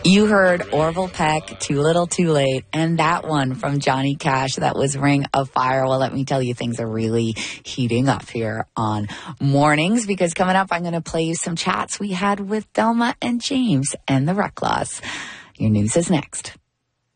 You heard Orville Peck, Too Little Too Late, and that one from Johnny Cash, that was Ring of Fire. Well, let me tell you, things are really heating up here on Mornings, because coming up, I'm going to play you some chats we had with Thelma and James and the Reckloss. Your news is next.